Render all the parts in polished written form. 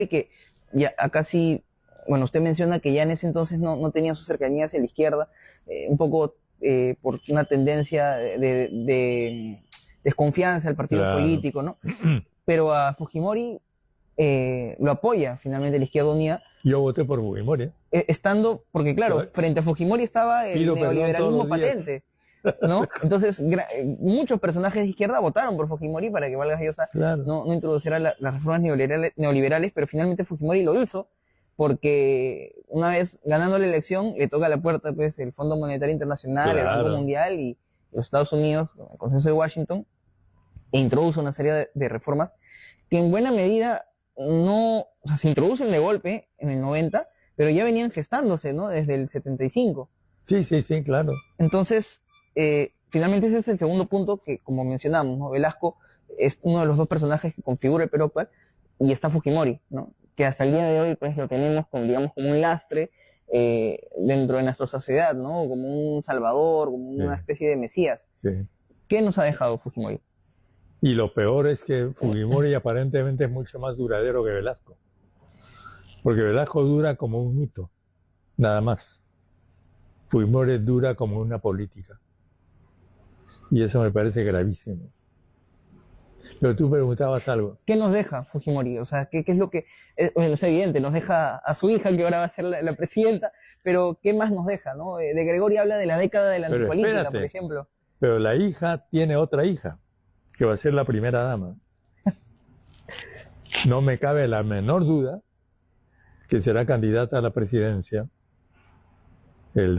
que ya acá sí, bueno, usted menciona que ya en ese entonces no tenía su cercanía hacia la izquierda, un poco por una tendencia de desconfianza al partido Claro. político, ¿no? Pero a Fujimori lo apoya finalmente la izquierda unida, Yo voté por Fujimori. estando, porque claro, Yo frente a Fujimori estaba el pido perdón todos neoliberalismo los días. patente, ¿no? Entonces, muchos personajes de izquierda votaron por Fujimori para que Vargas Llosa Claro, no introduciera las reformas neoliberales, pero finalmente Fujimori lo hizo porque una vez ganando la elección le toca a la puerta pues el Fondo Monetario Internacional, el Banco claro. Mundial y los Estados Unidos, con el Consenso de Washington, e introduce una serie de reformas que en buena medida no, o sea, se introducen de golpe en el 90, pero ya venían gestándose, ¿no? Desde el 75. Sí, sí, sí, claro. Entonces, finalmente ese es el segundo punto que, como mencionamos, ¿no? Velasco es uno de los dos personajes que configura el Perú actual y está Fujimori, ¿no? Que hasta el día de hoy pues lo tenemos como, digamos, como un lastre dentro de nuestra sociedad, ¿no? Como un salvador, como Sí, una especie de mesías. sí. ¿Qué nos ha dejado Fujimori? Y lo peor es que Fujimori aparentemente es mucho más duradero que Velasco. Porque Velasco dura como un mito, nada más. Fujimori dura como una política. Y eso me parece gravísimo. Pero tú preguntabas algo. ¿Qué nos deja Fujimori? O sea, ¿qué es lo que... bueno, es evidente, nos deja a su hija, que ahora va a ser la presidenta, pero ¿qué más nos deja, no? De Gregorio habla de la década de la Pero antipolítica, por espérate, ejemplo. pero la hija tiene otra hija, que va a ser la primera dama. No me cabe la menor duda que será candidata a la presidencia el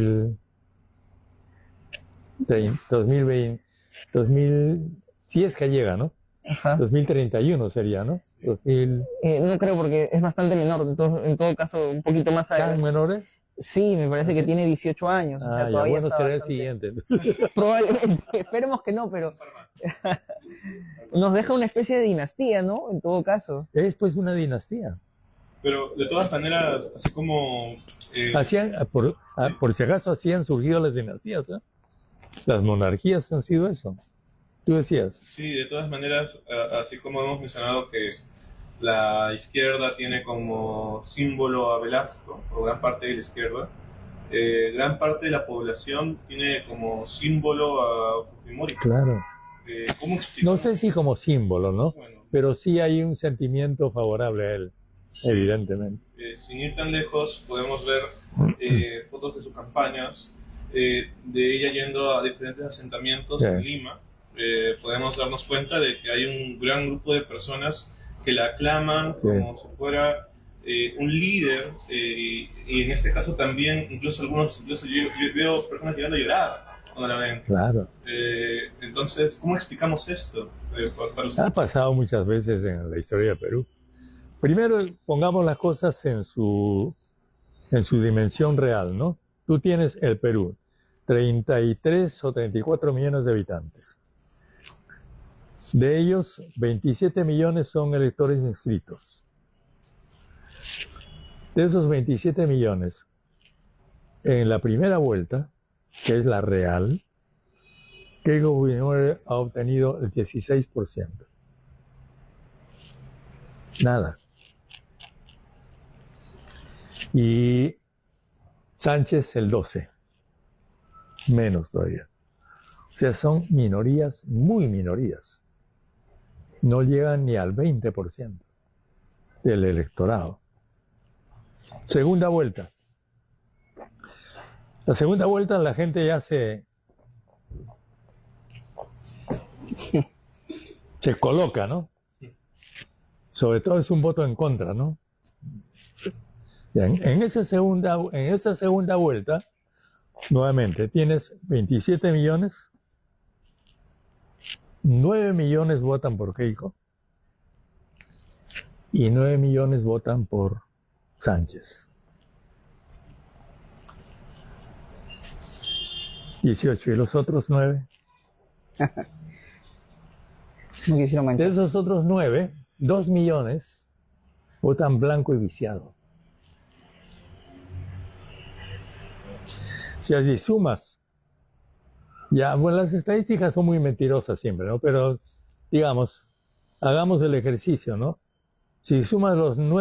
2020, 2000, si es que llega, ¿no? Ajá. 2031 sería, ¿no? 2000, No creo porque es bastante menor, en todo caso, un poquito más ¿tan adelante. menores? Sí, me parece que ¿Así? tiene 18 años, o sea, Ah, ya, todavía bueno, está será el bastante... siguiente. Probablemente, esperemos que no, pero nos deja una especie de dinastía, ¿no? En todo caso. Es pues una dinastía. Pero de todas maneras, así como Hacían, por si acaso, así han surgido las dinastías, ¿eh? Las monarquías han sido eso. Tú decías. sí, de todas maneras, así como hemos mencionado que la izquierda tiene como símbolo a Velasco, o gran parte de la izquierda, gran parte de la población tiene como símbolo a Fujimori. Claro. ¿Cómo No explicamos? sé si como símbolo, ¿no? Bueno, Pero sí hay un sentimiento favorable a él, evidentemente. sin ir tan lejos, podemos ver fotos de sus campañas, de ella yendo a diferentes asentamientos Sí. en Lima. Podemos darnos cuenta de que hay un gran grupo de personas que la aclaman como si fuera un líder, y en este caso también, incluso yo veo personas llegando a llorar cuando la ven. Claro. Entonces, ¿cómo explicamos esto para usted? Ha pasado muchas veces en la historia de Perú. Primero, pongamos las cosas en su dimensión real, ¿no? Tú tienes el Perú, 33 o 34 millones de habitantes. De ellos, 27 millones son electores inscritos. De esos 27 millones, en la primera vuelta, que es la real, Keiko Fujimori ha obtenido el 16%. Nada. Y Sánchez el 12%. Menos todavía. O sea, son minorías, muy minorías. No llegan ni al 20% del electorado. Segunda vuelta. La segunda vuelta la gente ya se coloca, ¿no? Sobre todo es un voto en contra, ¿no? Bien, en esa segunda vuelta, nuevamente, tienes 27 millones, 9 millones votan por Keiko y 9 millones votan por Sánchez. 18, y los otros 9. No quisieron De manchar. esos otros 9, 2 millones votan blanco y viciado. Si allí sumas, ya, bueno, las estadísticas son muy mentirosas siempre, ¿no? Pero, digamos, hagamos el ejercicio, ¿no? Si sumas los